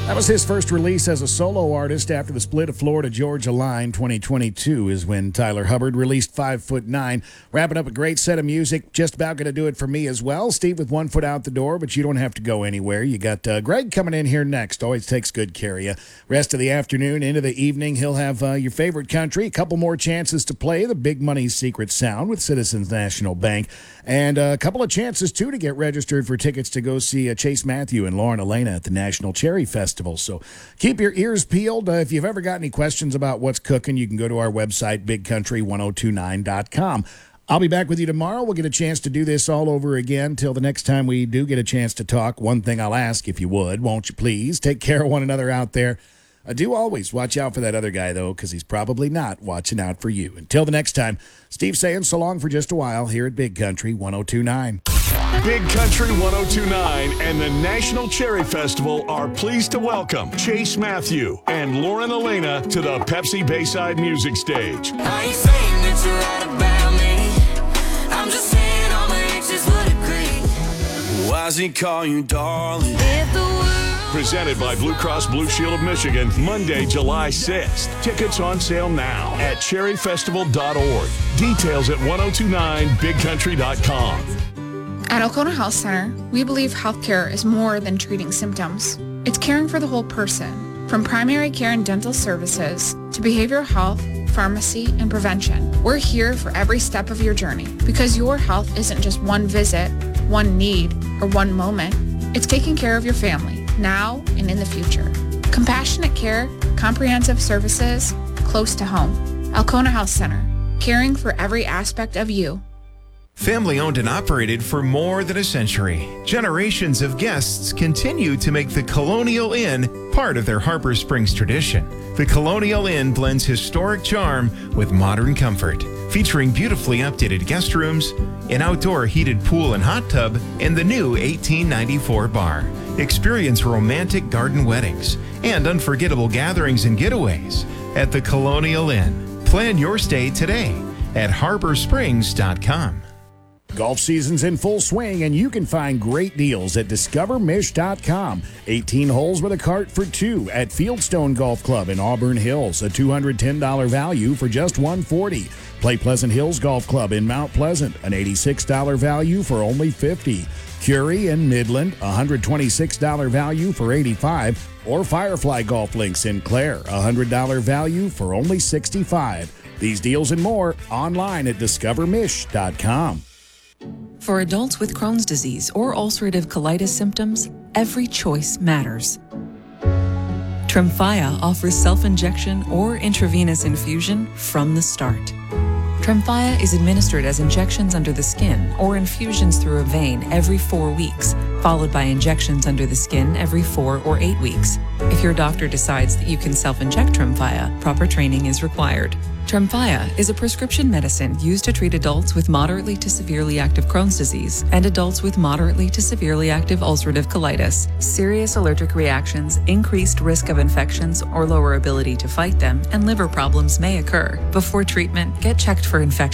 That was his first release as a solo artist after the split of Florida Georgia Line. 2022 is when Tyler Hubbard released 5'9". Wrapping up a great set of music. Just about going to do it for me as well. Steve with one foot out the door, but you don't have to go anywhere. You got Greg coming in here next. Always takes good care of you. Rest of the afternoon into the evening, he'll have your favorite country. A couple more chances to play the Big Money Secret Sound with Citizens National Bank. And a couple of chances, too, to get registered for tickets to go see Chase Matthew and Lauren Elena at the National Cherry Festival. So keep your ears peeled. If you've ever got any questions about what's cooking, you can go to our website, bigcountry1029.com. I'll be back with you tomorrow. We'll get a chance to do this all over again. Till the next time we do get a chance to talk, one thing I'll ask, if you would, won't you please take care of one another out there. Do always watch out for that other guy, though, because he's probably not watching out for you. Until the next time, Steve saying so long for just a while here at Big Country 1029. Big Country 1029 and the National Cherry Festival are pleased to welcome Chase Matthew and Lauren Elena to the Pepsi Bayside Music Stage. I ain't saying that you're right about me. I'm just saying all my exes would agree. Why does he call you darling? If the world Presented by Blue Cross Blue Shield of Michigan, Monday, July 6th. Tickets on sale now at cherryfestival.org. Details at 1029bigcountry.com. At Alcona Health Center, we believe healthcare is more than treating symptoms. It's caring for the whole person, from primary care and dental services to behavioral health, pharmacy, and prevention. We're here for every step of your journey because your health isn't just one visit, one need, or one moment. It's taking care of your family, now and in the future. Compassionate care, comprehensive services, close to home. Alcona Health Center, caring for every aspect of you. Family owned and operated for more than a century, generations of guests continue to make the Colonial Inn part of their Harbor Springs tradition. The Colonial Inn blends historic charm with modern comfort, featuring beautifully updated guest rooms, an outdoor heated pool and hot tub, and the new 1894 bar. Experience romantic garden weddings and unforgettable gatherings and getaways at the Colonial Inn. Plan your stay today at harborsprings.com. Golf season's in full swing, and you can find great deals at discovermish.com. 18 holes with a cart for two at Fieldstone Golf Club in Auburn Hills. A $210 value for just $140. Play Pleasant Hills Golf Club in Mount Pleasant. An $86 value for only $50. Curie in Midland, a $126 value for $85. Or Firefly Golf Links in Clare, a $100 value for only $65. These deals and more online at discovermish.com. For adults with Crohn's disease or ulcerative colitis symptoms, every choice matters. Tremfya offers self-injection or intravenous infusion from the start. Tremfya is administered as injections under the skin or infusions through a vein every 4 weeks, followed by injections under the skin every 4 or 8 weeks. If your doctor decides that you can self-inject Tremfya, proper training is required. Tremfya is a prescription medicine used to treat adults with moderately to severely active Crohn's disease and adults with moderately to severely active ulcerative colitis. Serious allergic reactions, increased risk of infections or lower ability to fight them, and liver problems may occur. Before treatment, get checked for infection.